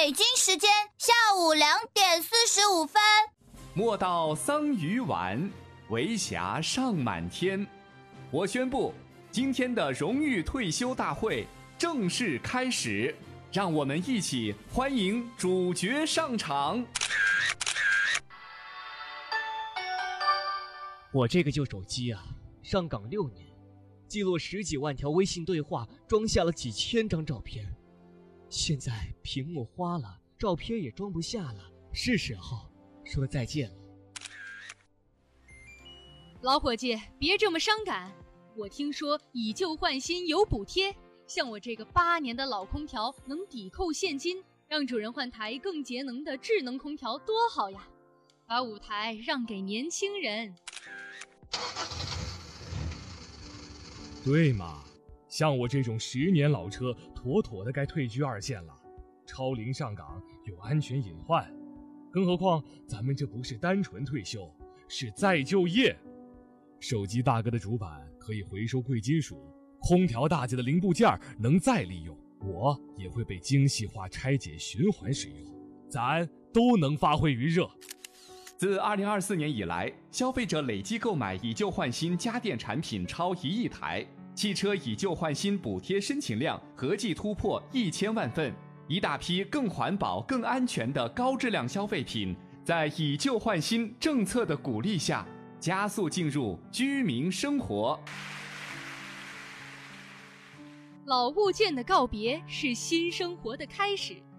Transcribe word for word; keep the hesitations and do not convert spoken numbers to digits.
北京时间下午两点四十五分。 莫道桑榆晚，为霞尚满天。我宣布，今天的荣誉退休大会正式开始，让我们一起欢迎主角上场。 我这个旧手机啊，上岗六年，记录十几万条微信对话，装下了几千张照片。现在屏幕花了，照片也装不下了，是时候说再见了。 老伙计，别这么伤感。我听说以旧换新有补贴，像我这个八年的老空调能抵扣现金，让主人换台更节能的智能空调多好呀！把舞台让给年轻人。 对嘛，像我这种十年老车，妥妥的该退居二线了。超龄上岗有安全隐患，更何况咱们这不是单纯退休，是再就业。手机大哥的主板可以回收贵金属，空调大姐的零部件能再利用，我也会被精细化拆解循环使用，咱都能发挥余热。 自二零二四年以来，消费者累计购买以旧换新家电产品超一亿台，汽车以旧换新补贴申请量合计突破一千万份，一大批更环保、更安全的高质量消费品，在以旧换新政策的鼓励下，加速进入居民生活。 老物件的告别是新生活的开始。